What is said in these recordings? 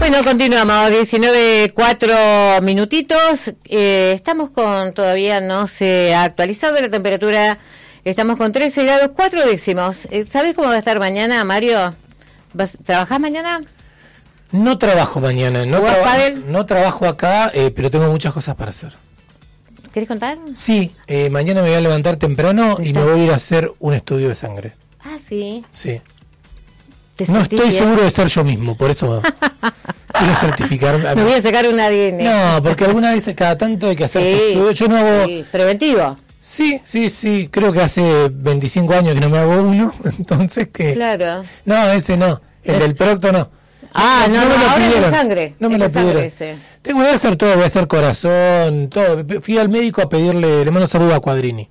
Bueno, continuamos, 19:04 minutitos. Estamos con, todavía no se ha actualizado la temperatura. Estamos con 13 grados 4 décimos. ¿Sabes cómo va a estar mañana, Mario? ¿Trabajás mañana? No trabajo mañana, no trabajo acá, pero tengo muchas cosas para hacer. ¿Querés contar? Sí, mañana me voy a levantar temprano y me voy a ir a hacer un estudio de sangre. Ah, sí. Sí. No estoy seguro de ser yo mismo, por eso quiero certificar. Me voy a sacar un ADN. No, porque alguna vez cada tanto hay que hacer estudios. Yo no hago... Sí. ¿Preventivo? Sí, creo que hace 25 años que no me hago uno, entonces que... Claro. No, ese no, el del Procto no. Ah, no, me lo ahora pidieron. es de sangre. No me lo pidieron. Tengo que hacer todo, voy a hacer corazón, todo. Fui al médico a pedirle, le mando saludo a Cuadrini.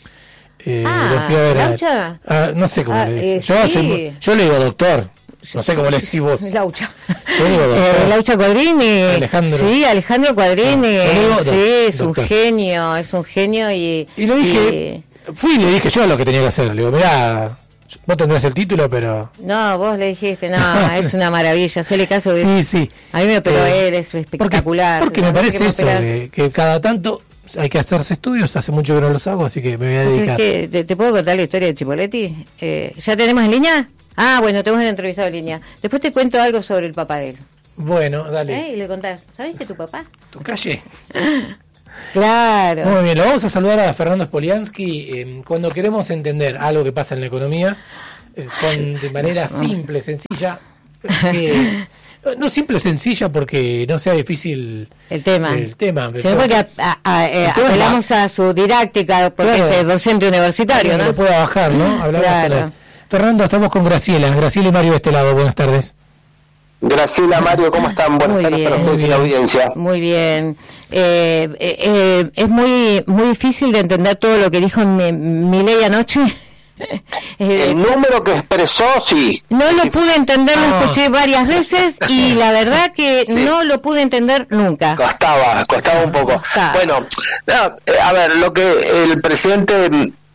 Lo fui a ver ¿Laucha? no sé cómo le dice. Yo le digo doctor. No sé cómo le decís vos. Laucha. Yo digo doctor. Laucha Cuadrini. Alejandro. Sí, Alejandro Cuadrini. Sí, es un doctor. genio y le dije, fui y le dije yo lo que tenía que hacer. Le digo, mirá, vos tendrás el título, pero... No, vos le dijiste, no, es una maravilla, hacele caso de... Sí. A mí me operó él, es espectacular. Porque me parece eso, que cada tanto hay que hacerse estudios, hace mucho que no los hago, así que me voy a dedicar. Así que, ¿te puedo contar la historia de Chipoletti? ¿Ya tenemos en línea? Ah, bueno, tenemos el entrevistado en línea. Después te cuento algo sobre el papá de él. Bueno, dale. Y le contás, ¿sabés que tu papá? Tu calle. Claro. Muy bien, lo vamos a saludar a Fernando Spoliansky. Cuando queremos entender algo que pasa en la economía, de manera simple, sencilla, no simple o sencilla porque no sea difícil el tema. Sino porque apelamos a su didáctica, porque es docente universitario, ¿no? Lo pueda bajar, ¿no? Claro. Fernando, estamos con Graciela y Mario de este lado. Buenas tardes. Graciela, Mario, ¿cómo están? Buenas tardes para ustedes y la audiencia. Muy bien. Es muy difícil de entender todo lo que dijo Milei anoche. El número que expresó, sí. No lo pude entender, lo escuché varias veces y la verdad que no lo pude entender nunca. Costaba un poco. Bueno, a ver, lo que el presidente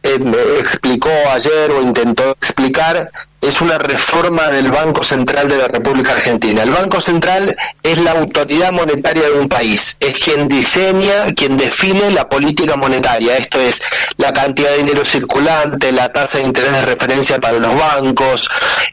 explicó ayer o intentó explicar es una reforma del Banco Central de la República Argentina. El Banco Central es la autoridad monetaria de un país, es quien diseña, quien define la política monetaria, esto es, la cantidad de dinero circulante, la tasa de interés de referencia para los bancos,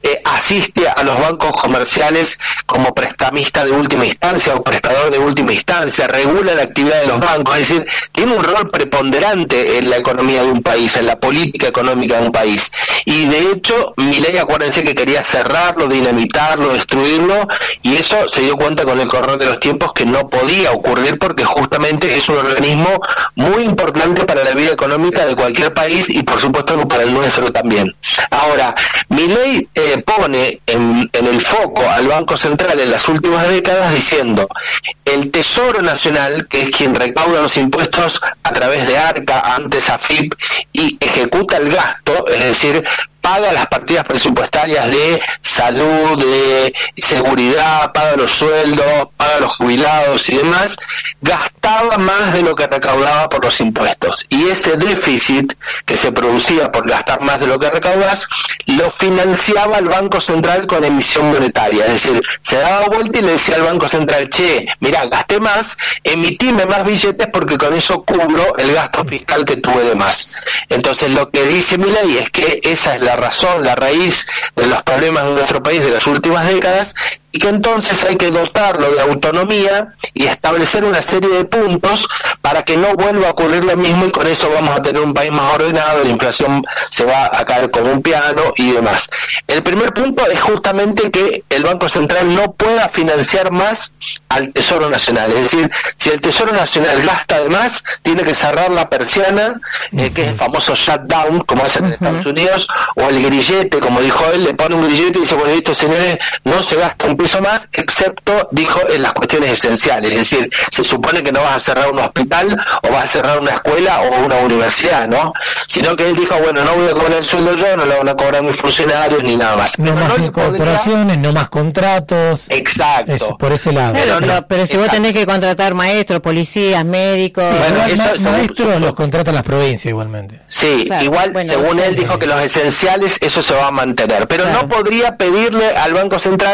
asiste a los bancos comerciales como prestamista de última instancia o prestador de última instancia, regula la actividad de los bancos, es decir, tiene un rol preponderante en la economía de un país, en la política económica de un país. Y de hecho, Milei, acuérdense que quería cerrarlo, dinamitarlo, destruirlo, y eso se dio cuenta con el correr de los tiempos que no podía ocurrir porque justamente es un organismo muy importante para la vida económica de cualquier país y por supuesto para el nuestro también. Ahora, Milei pone en el foco al Banco Central en las últimas décadas diciendo el Tesoro Nacional, que es quien recauda los impuestos a través de ARCA, antes AFIP, y ejecuta el gasto, es decir, paga las partidas presupuestarias de salud, de seguridad, paga los sueldos, paga los jubilados y demás, gastaba más de lo que recaudaba por los impuestos. Y ese déficit que se producía por gastar más de lo que recaudas, lo financiaba el Banco Central con emisión monetaria. Es decir, se daba vuelta y le decía al Banco Central, che, mirá, gasté más, emitime más billetes porque con eso cubro el gasto fiscal que tuve de más. Entonces lo que dice Milei es que esa es la razón, la raíz de los problemas de nuestro país de las últimas décadas, y que entonces hay que dotarlo de autonomía y establecer una serie de puntos para que no vuelva a ocurrir lo mismo, y con eso vamos a tener un país más ordenado, la inflación se va a caer como un piano y demás. El primer punto es justamente que el Banco Central no pueda financiar más al Tesoro Nacional, es decir, si el Tesoro Nacional gasta de más, tiene que cerrar la persiana, que es el famoso shutdown, como hacen en Estados Unidos, o el grillete, como dijo él, le pone un grillete y dice, bueno, listo, señores, no se gasta un peso más, excepto, dijo, en las cuestiones esenciales, es decir, se supone que no vas a cerrar un hospital, o vas a cerrar una escuela o una universidad, ¿no? Sino que él dijo, bueno, no voy a cobrar el sueldo yo, no lo van a cobrar mis funcionarios, ni nada más. No más incorporaciones, no más contratos. Exacto. Por ese lado. Pero si vos tenés que contratar maestros, policías, médicos... Sí, bueno, maestros los contratan las provincias igualmente. Sí, claro, igual, bueno, según él dijo que los esenciales, eso se va a mantener. Pero no podría pedirle al Banco Central, como él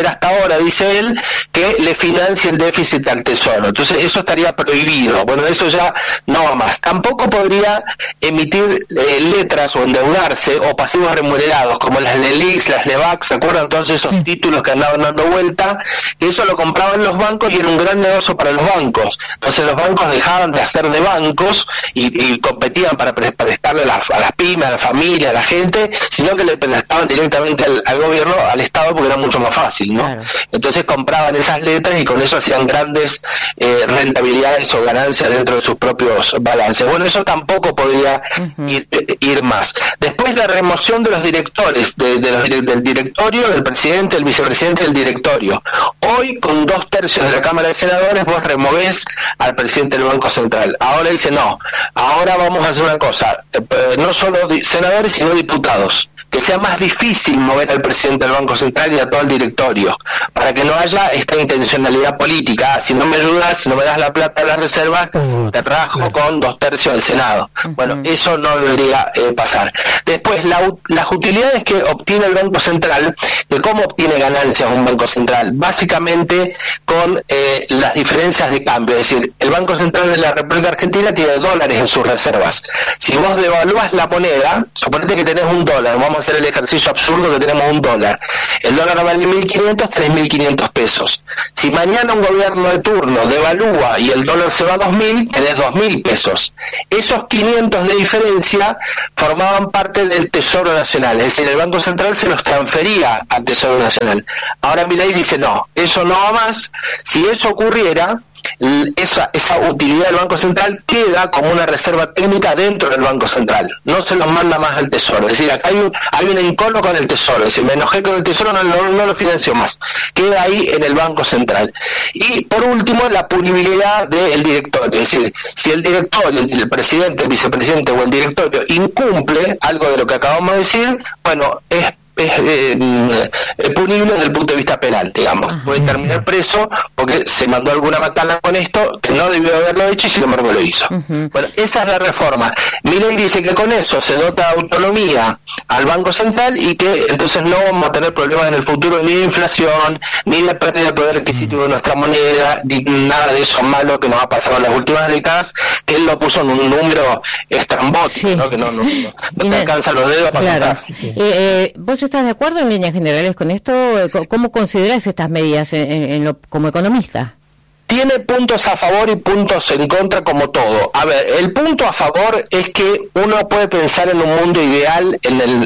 haber hasta ahora, dice él, que le financie el déficit al Tesoro. Entonces eso estaría prohibido. Bueno, eso ya no va más. Tampoco podría emitir letras o endeudarse o pasivos remunerados, como las LELIX, las LEVAX, ¿se acuerdan todos esos títulos que andaban dando vuelta? Que eso lo compraban los bancos y era un gran negocio para los bancos. Entonces los bancos dejaban de hacer de bancos y competían para prestarle a las pymes, a la familia, a la gente, sino que le prestaban directamente al gobierno, al Estado, porque era mucho más fácil, ¿no? Claro. Entonces compraban esas letras y con eso hacían grandes rentabilidades o ganancias dentro de sus propios balances. Bueno, eso tampoco podría ir más. Después la remoción de los directores, del directorio, del presidente, del vicepresidente del directorio. Hoy, con 2/3 de la Cámara de Senadores, vos removés al presidente del Banco Central. Ahora dice, no, ahora vamos a hacer una cosa, no solo senadores, sino diputados, que sea más difícil mover al presidente del Banco Central y a todo el directorio, para que no haya esta intencionalidad política. Si no me ayudas, si no me das la plata de las reservas, te rajo con 2/3 del Senado. Bueno, eso no debería pasar. Después, las utilidades que obtiene el Banco Central, de cómo obtiene ganancias un Banco Central, básicamente con las diferencias de cambio. Es decir, el Banco Central de la República Argentina tiene dólares en sus reservas. Si vos devalúas la moneda, suponete que tenés $1, vamos a hacer el ejercicio absurdo que tenemos $1. El dólar vale 1.500, tenés 1.500 pesos. Si mañana un gobierno de turno devalúa y el dólar se va a 2.000, tenés 2.000 pesos. Esos 500 de diferencia formaban parte del Tesoro Nacional, es decir, el Banco Central se los transfería al Tesoro Nacional. Ahora Milei dice, no, eso no va más. Si eso ocurriera, esa utilidad del Banco Central queda como una reserva técnica dentro del Banco Central, no se los manda más al Tesoro. Es decir, acá hay un encono con el Tesoro, es decir, me enojé con el Tesoro, no lo financio más, queda ahí en el Banco Central. Y por último, la punibilidad del directorio, es decir, si el directorio, el presidente, el vicepresidente o el directorio incumple algo de lo que acabamos de decir, bueno, es punible desde el punto de vista penal, digamos. Puede terminar preso porque se mandó alguna macana con esto que no debió haberlo hecho y sin embargo lo hizo. Bueno, esa es la reforma. Milei dice que con eso se dota de autonomía al Banco Central y que entonces no vamos a tener problemas en el futuro ni de inflación, ni de pérdida de poder adquisitivo de nuestra moneda, ni nada de eso malo que nos ha pasado en las últimas décadas, que él lo puso en un número estrambótico, ¿no? Que no te alcanzan los dedos para contar. ¿Vos estás de acuerdo en líneas generales con esto? ¿Cómo considerás estas medidas como economista? Tiene puntos a favor y puntos en contra, como todo. A ver, el punto a favor es que uno puede pensar en un mundo ideal,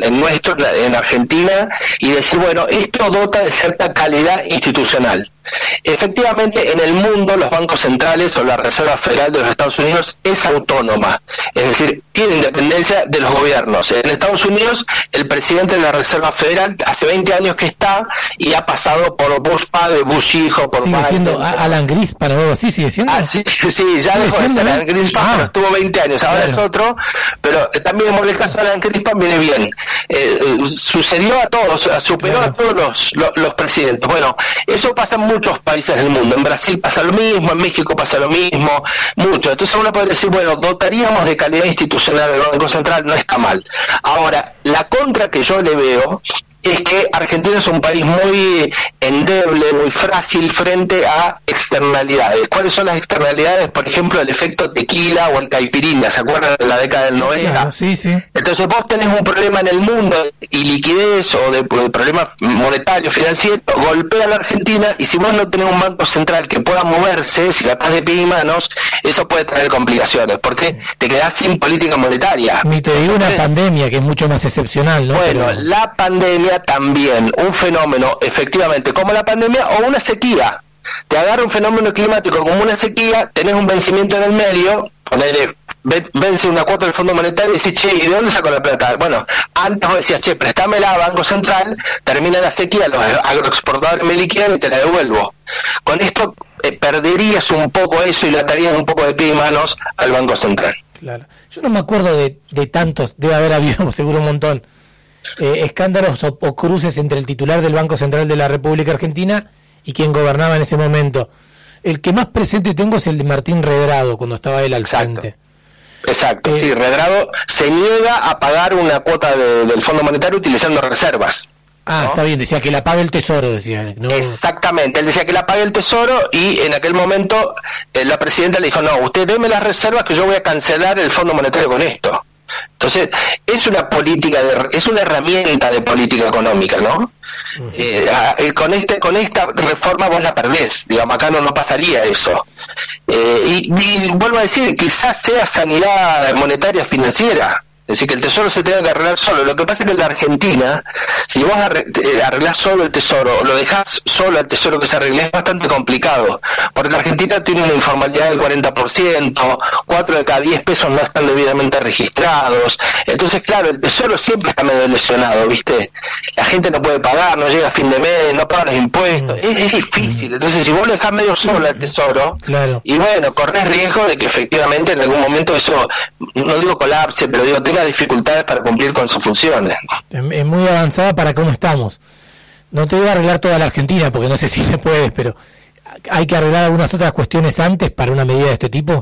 en Argentina, y decir, bueno, esto dota de cierta calidad institucional. Efectivamente, en el mundo los bancos centrales o la Reserva Federal de los Estados Unidos es autónoma, es decir, tiene independencia de los gobiernos. En Estados Unidos, el presidente de la Reserva Federal hace 20 años que está y ha pasado por Bush padre, Bush hijo, por sigue siendo Alan Greenspan o algo así, sigue siendo. Sí, ya dejó de ser Alan Greenspan, pero estuvo 20 años, ahora es otro, pero también en el caso de Alan Greenspan viene bien. Sucedió a todos, superó a todos los presidentes. Bueno, eso pasa en muchos países del mundo. En Brasil pasa lo mismo, en México pasa lo mismo, mucho. Entonces uno puede decir, bueno, dotaríamos de calidad institucional del Banco Central, no está mal. Ahora, la contra que yo le veo es que Argentina es un país muy endeble, muy frágil frente a externalidades. ¿Cuáles son las externalidades? Por ejemplo, el efecto tequila o el caipirinha, ¿se acuerdan de la década del 90? Claro, sí. Entonces vos tenés un problema en el mundo y liquidez o de problemas monetarios, financieros, golpea a la Argentina y si vos no tenés un banco central que pueda moverse, si la estás de pie y manos, eso puede traer complicaciones, porque te quedás sin política monetaria. Ni te digo una pandemia que es mucho más excepcional, ¿no? Bueno, la pandemia también, un fenómeno efectivamente como la pandemia o una sequía. Te agarra un fenómeno climático como una sequía, tenés un vencimiento en el medio, vence una cuota del Fondo Monetario y decís, che, ¿y de dónde saco la plata? Bueno, antes vos decías, che, préstamela a Banco Central, termina la sequía, los agroexportadores me liquidan y te la devuelvo. Con esto perderías un poco eso y le atarías un poco de pie y manos al Banco Central. Claro. Yo no me acuerdo de tantos, debe haber habido seguro un montón. Escándalos o cruces entre el titular del Banco Central de la República Argentina y quien gobernaba en ese momento. El que más presente tengo es el de Martín Redrado, cuando estaba él al frente. Exacto, sí, Redrado se niega a pagar una cuota del Fondo Monetario utilizando reservas. Ah, ¿no? Está bien, decía que la pague el Tesoro, decía. ¿No? Exactamente, él decía que la pague el Tesoro y en aquel momento la presidenta le dijo, no, usted deme las reservas que yo voy a cancelar el Fondo Monetario con esto. Entonces, es una política, es una herramienta de política económica, ¿no? Con esta reforma vos la perdés, digamos, acá no pasaría eso. Y vuelvo a decir, quizás sea sanidad monetaria financiera. Es decir, que el Tesoro se tenga que arreglar solo. Lo que pasa es que en la Argentina, si vos arreglás solo el Tesoro, o lo dejás solo al Tesoro que se arregle, es bastante complicado. Porque la Argentina tiene una informalidad del 40%, 4 de cada 10 pesos no están debidamente registrados. Entonces, claro, el Tesoro siempre está medio lesionado, ¿viste? La gente no puede pagar, no llega a fin de mes, no paga los impuestos. Es difícil. Entonces, si vos lo dejás medio solo al Tesoro, claro. Y bueno, corres riesgo de que efectivamente en algún momento eso, no digo colapse, pero digo, tenga dificultades para cumplir con sus funciones. Es muy avanzada para cómo estamos. No te voy a arreglar toda la Argentina, porque no sé si se puede, pero ¿hay que arreglar algunas otras cuestiones antes para una medida de este tipo?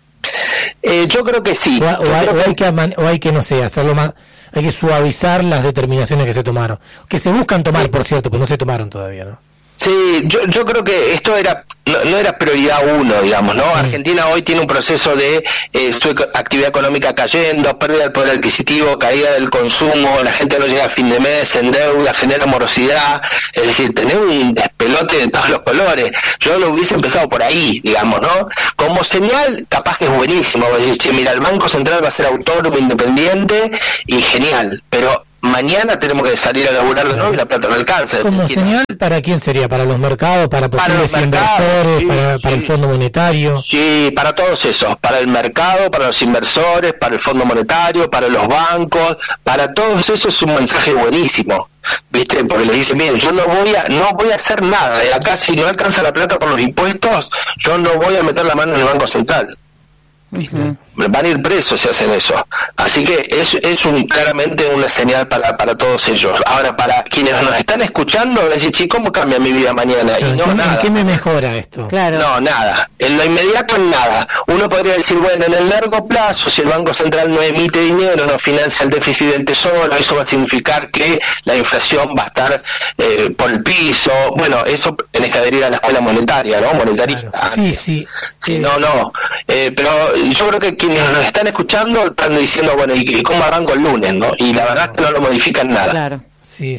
Yo creo que sí. O hay que, no sé, hacerlo más, hay que suavizar las determinaciones que se tomaron. Que se buscan tomar, por cierto, pero no se tomaron todavía, ¿no? Sí, yo creo que esto no era prioridad uno, digamos, ¿no? Argentina hoy tiene un proceso de su actividad económica cayendo, pérdida del poder adquisitivo, caída del consumo, la gente no llega a fin de mes, se endeuda, genera morosidad, es decir, tener un despelote de todos los colores. Yo lo hubiese empezado por ahí, digamos, ¿no? Como señal, capaz que es buenísimo, decir, che, mira, el Banco Central va a ser autónomo, independiente y genial, pero mañana tenemos que salir a laburar de nuevo y la plata no alcanza. ¿Como señal para quién sería? ¿Para los mercados? ¿Para posibles inversores? Sí, ¿para el Fondo Monetario? Sí, para todos esos. Para el mercado, para los inversores, para el Fondo Monetario, para los bancos, para todos esos es un mensaje buenísimo. ¿Viste? Porque le dicen, miren, yo no voy a hacer nada. Acá si no alcanza la plata por los impuestos, yo no voy a meter la mano en el Banco Central. Uh-huh. Van a ir presos si hacen eso. Así que es claramente una señal para todos ellos. Ahora, para quienes nos están escuchando, decir, che, ¿cómo cambia mi vida mañana? Y no, nada. ¿En qué me mejora esto? Claro. No, nada. En lo inmediato, nada. Uno podría decir, bueno, en el largo plazo, si el Banco Central no emite dinero, no financia el déficit del Tesoro, eso va a significar que la inflación va a estar por el piso. Bueno, eso tenés que adherir a la escuela monetaria, ¿no? Monetarista. Claro. Sí. No. Pero yo creo que quienes nos están escuchando están diciendo, bueno, ¿y cómo arranco el lunes, no? Y la verdad es que no lo modifican nada. Claro. Sí.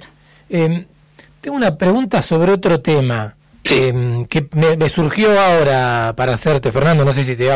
Tengo una pregunta sobre otro tema. Sí. Que me surgió ahora para hacerte, Fernando, no sé si te va